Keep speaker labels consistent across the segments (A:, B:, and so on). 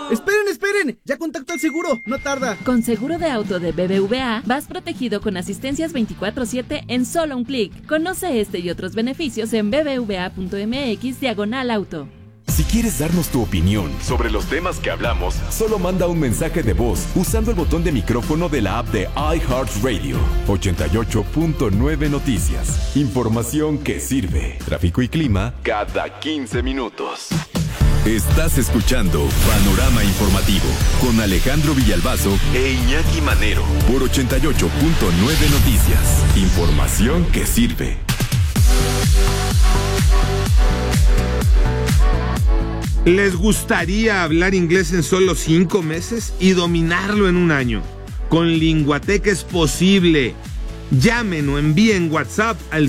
A: ¡Esperen! ¡Ya contacto al seguro! ¡No tarda!
B: Con seguro de auto de BBVA, vas protegido con asistencias 24/7 en solo un clic. Conoce este y otros beneficios en bbva.mx/auto.
C: Si quieres darnos tu opinión sobre los temas que hablamos, solo manda un mensaje de voz usando el botón de micrófono de la app de iHeartRadio. 88.9 Noticias. Información que sirve. Tráfico y clima cada 15 minutos. Estás escuchando Panorama Informativo con Alejandro Villalbazo e Iñaki Manero por 88.9 Noticias. Información que sirve.
D: ¿Les gustaría hablar inglés en solo 5 meses y dominarlo en un año? Con Linguatec es posible. Llamen o envíen WhatsApp al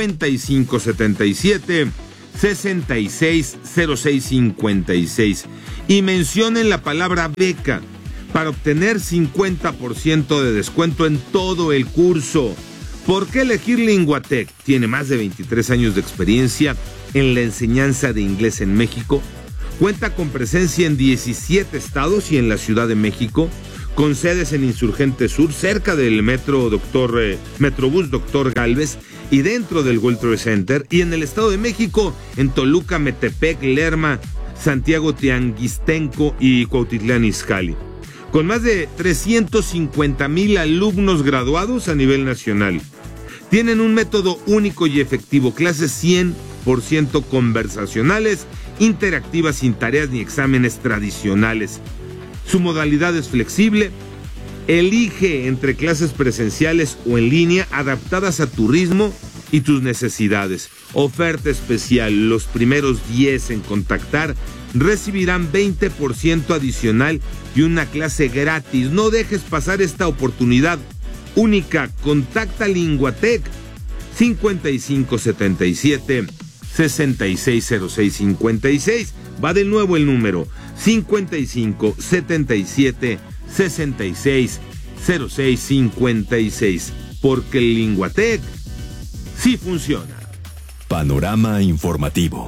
D: 5577-660656 y mencionen la palabra beca para obtener 50% de descuento en todo el curso. ¿Por qué elegir Linguatec? Tiene más de 23 años de experiencia en la enseñanza de inglés en México. Cuenta con presencia en 17 estados y en la Ciudad de México, con sedes en Insurgente Sur, cerca del Metrobús Dr. Gálvez y dentro del World Trade Center, y en el Estado de México, en Toluca, Metepec, Lerma, Santiago Tianguistenco y Cuautitlán Izcalli. Con más de 350,000 alumnos graduados a nivel nacional. Tienen un método único y efectivo, clases 100% conversacionales, interactivas sin tareas ni exámenes tradicionales. Su modalidad es flexible. Elige entre clases presenciales o en línea adaptadas a tu ritmo y tus necesidades. Oferta especial: los primeros 10 en contactar recibirán 20% adicional y una clase gratis. No dejes pasar esta oportunidad única. Contacta Linguatec 5577-660656. Va de nuevo el número 5577-660656. Porque el Linguatec sí funciona.
C: Panorama Informativo.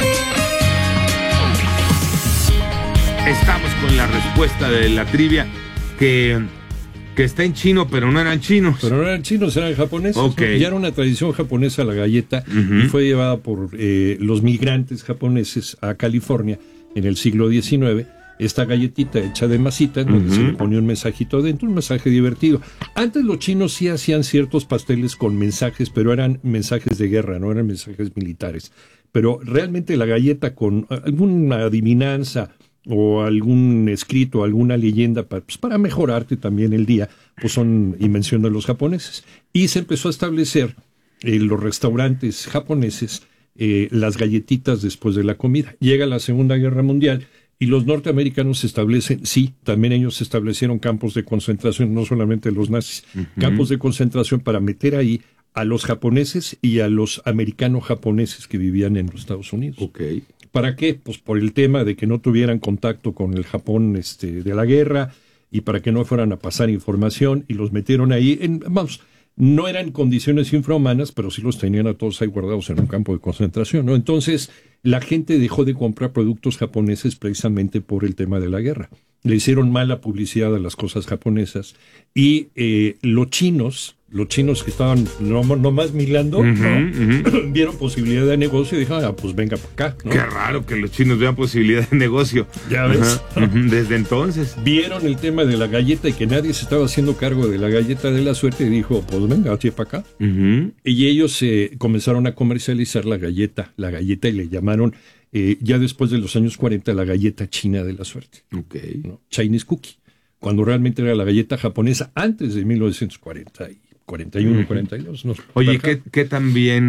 D: Estamos con la respuesta de la trivia que está en chino, pero no eran chinos.
E: Pero no eran chinos, eran japoneses.
D: Okay.
E: ¿No? Ya era una tradición japonesa la galleta, y fue llevada por los migrantes japoneses a California en el siglo XIX. Esta galletita hecha de masita, donde se le ponía un mensajito dentro, un mensaje divertido. Antes los chinos sí hacían ciertos pasteles con mensajes, pero eran mensajes de guerra, no eran mensajes militares. Pero realmente la galleta con alguna adivinanza o algún escrito, alguna leyenda para mejorarte también el día, pues son invención de los japoneses. Y se empezó a establecer en los restaurantes japoneses las galletitas después de la comida. Llega la Segunda Guerra Mundial y los norteamericanos establecen, sí, también ellos establecieron campos de concentración, no solamente los nazis, campos de concentración para meter ahí a los japoneses y a los americano-japoneses que vivían en los Estados Unidos.
D: Okay.
E: ¿Para qué? Pues por el tema de que no tuvieran contacto con el Japón de la guerra y para que no fueran a pasar información, y los metieron ahí no eran condiciones infrahumanas, pero sí los tenían a todos ahí guardados en un campo de concentración, ¿no? Entonces, la gente dejó de comprar productos japoneses precisamente por el tema de la guerra. Le hicieron mala publicidad a las cosas japonesas y los chinos que estaban nomás milando, vieron posibilidad de negocio y dijeron, pues venga para acá, ¿no?
D: Qué raro que los chinos vean posibilidad de negocio.
E: Ya ves.
D: Desde entonces.
E: Vieron el tema de la galleta y que nadie se estaba haciendo cargo de la galleta de la suerte y dijo, pues venga, así para acá. Y ellos comenzaron a comercializar la galleta y le llamaron, ya después de los años 40, la galleta china de la suerte.
D: Okay.
E: ¿No? Chinese Cookie. Cuando realmente era la galleta japonesa antes de 1940. 41, 42. No,
D: oye, ¿qué también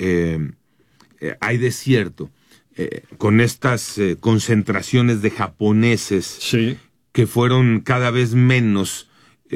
D: hay de cierto con estas concentraciones de japoneses,
E: sí,
D: que fueron cada vez menos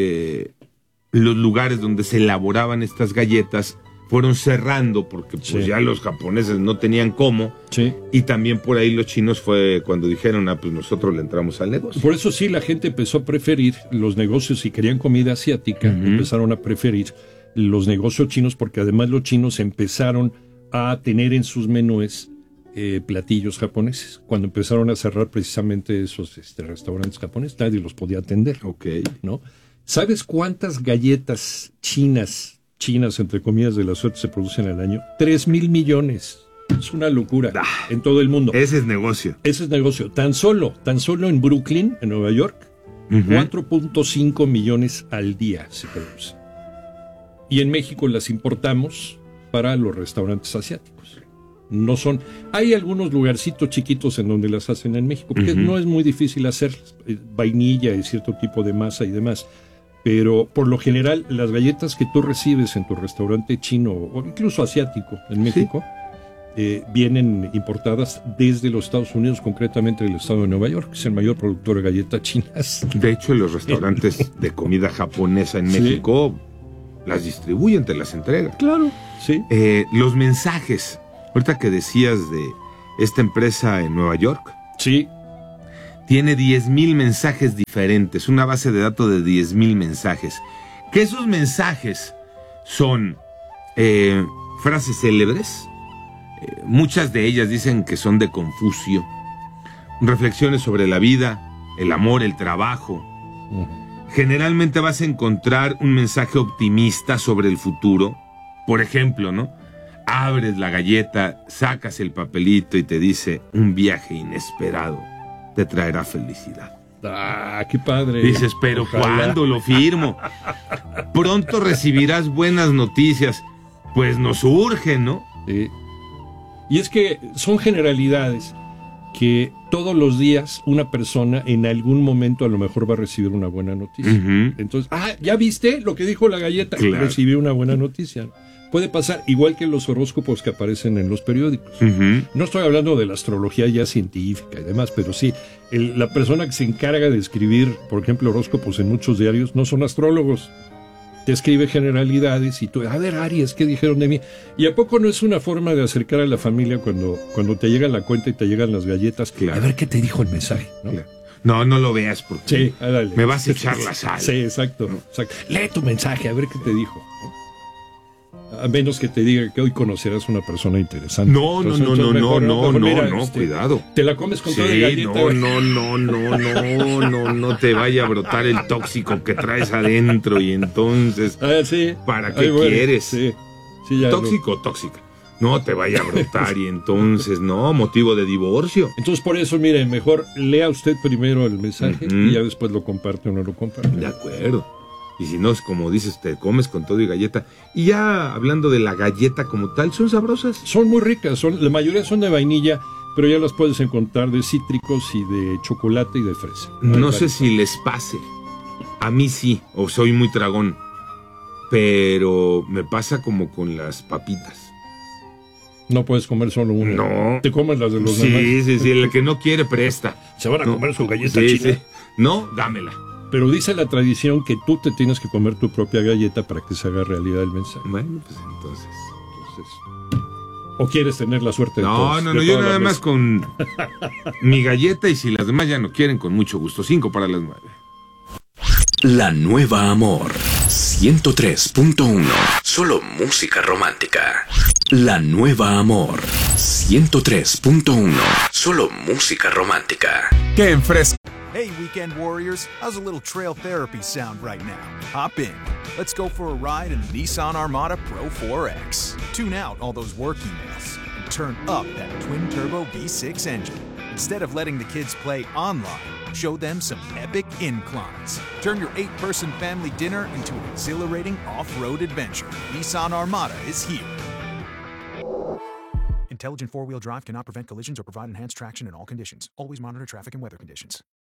D: los lugares donde se elaboraban estas galletas? Fueron cerrando porque pues ya los japoneses no tenían cómo.
E: Sí.
D: Y también por ahí los chinos fue cuando dijeron, pues nosotros le entramos al negocio.
E: Por eso sí, la gente empezó a preferir los negocios, si querían comida asiática, empezaron a preferir los negocios chinos, porque además los chinos empezaron a tener en sus menús platillos japoneses. Cuando empezaron a cerrar precisamente esos restaurantes japoneses, nadie los podía atender.
D: Ok.
E: ¿No? ¿Sabes cuántas galletas chinas, entre comillas, de la suerte se producen al año? 3,000 millones. Es una locura en todo el mundo.
D: Ese es negocio.
E: Ese es negocio. Tan solo en Brooklyn, en Nueva York, 4.5 millones al día se produce. Y en México las importamos para los restaurantes asiáticos. No son... Hay algunos lugarcitos chiquitos en donde las hacen en México, porque no es muy difícil hacerlas. Vainilla y cierto tipo de masa y demás. Pero por lo general, las galletas que tú recibes en tu restaurante chino o incluso asiático en México, vienen importadas desde los Estados Unidos, concretamente del estado de Nueva York, que es el mayor productor de galletas chinas.
D: De hecho, los restaurantes de comida japonesa en México las distribuyen, te las entregan.
E: Claro, sí.
D: Los mensajes, ahorita que decías de esta empresa en Nueva York.
E: Sí.
D: Tiene 10,000 mensajes diferentes, una base de datos de 10,000 mensajes. Que esos mensajes son frases célebres. Muchas de ellas dicen que son de Confucio. Reflexiones sobre la vida, el amor, el trabajo. Generalmente vas a encontrar un mensaje optimista sobre el futuro. Por ejemplo, ¿no? Abres la galleta, sacas el papelito y te dice: un viaje inesperado te traerá felicidad.
E: ¡Ah, qué padre!
D: Dices, pero ojalá. ¿Cuándo lo firmo? Pronto recibirás buenas noticias. Pues nos urge, ¿no?
E: Sí. Y es que son generalidades que todos los días una persona en algún momento a lo mejor va a recibir una buena noticia. Entonces, ¿ya viste lo que dijo la galleta?
D: Claro.
E: Recibió una buena noticia. Puede pasar igual que los horóscopos que aparecen en los periódicos. No estoy hablando de la astrología ya científica y demás, pero sí, la persona que se encarga de escribir, por ejemplo, horóscopos en muchos diarios, no son astrólogos. Te escribe generalidades y tú, a ver, Aries, ¿qué dijeron de mí? ¿Y a poco no es una forma de acercar a la familia cuando te llega la cuenta y te llegan las galletas?
D: Claro.
E: A ver qué te dijo el mensaje, ¿no?
D: Claro. No lo veas porque
E: sí, dale.
D: Me vas a echar la sal.
E: Sí, exacto. Lee tu mensaje, a ver qué te dijo. A menos que te diga que hoy conocerás una persona interesante.
D: No, cuidado.
E: Te la comes con toda la galleta.
D: No te vaya a brotar el tóxico que traes adentro y entonces...
E: sí.
D: ¿Para qué quieres?
E: Sí, ya
D: tóxica. No te vaya a brotar y entonces, motivo de divorcio.
E: Entonces, por eso, mire, mejor lea usted primero el mensaje y ya después lo comparte o no lo comparte.
D: De acuerdo. Y si no, es como dices, te comes con todo y galleta. Y ya hablando de la galleta como tal, ¿son sabrosas?
E: Son muy ricas, la mayoría son de vainilla, pero ya las puedes encontrar de cítricos y de chocolate y de fresa.
D: No sé si les pase. A mí sí, o soy muy tragón. Pero me pasa como con las papitas.
E: No puedes comer solo una.
D: No.
E: Te comes las de los demás.
D: Sí, el que no quiere presta.
E: Se van a comer su galleta china.
D: Sí. No, dámela.
E: Pero dice la tradición que tú te tienes que comer tu propia galleta para que se haga realidad el mensaje.
D: Bueno, pues entonces.
E: ¿O quieres tener la suerte de todos?
D: No, yo nada más con mi galleta y si las demás ya no quieren, con mucho gusto. 5 para las 9.
F: La Nueva Amor 103.1. Solo música romántica. La Nueva Amor 103.1. Solo música romántica.
G: ¡Qué fresco!
H: Hey, Weekend Warriors, how's a little trail therapy sound right now? Hop in. Let's go for a ride in the Nissan Armada Pro 4X. Tune out all those work emails and turn up that twin-turbo V6 engine. Instead of letting the kids play online, show them some epic inclines. Turn your 8-person family dinner into an exhilarating off-road adventure. Nissan Armada is here. Intelligent four-wheel drive cannot prevent collisions or provide enhanced traction in all conditions. Always monitor traffic and weather conditions.